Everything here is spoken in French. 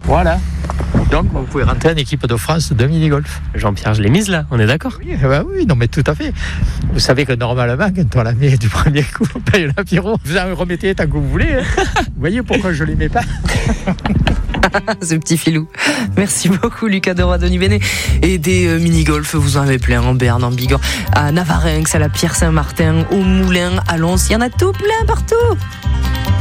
Voilà. Donc, vous pouvez rentrer en équipe de France de mini-golf. Jean-Pierre, je l'ai mise là, on est d'accord? Oui, oui, non, mais tout à fait. Vous savez que normalement, quand on la met du premier coup, on paye l'apéro. Vous en remettez tant que vous voulez. Vous voyez pourquoi je ne les mets pas? Ce petit filou. Merci beaucoup, Lucas de Roy-de-Nivernais. Et des mini-golf, vous en avez plein en Berne, en Bigorre, à Navarinx, à la Pierre Saint-Martin, au Moulin, à Lons. Il y en a tout plein partout.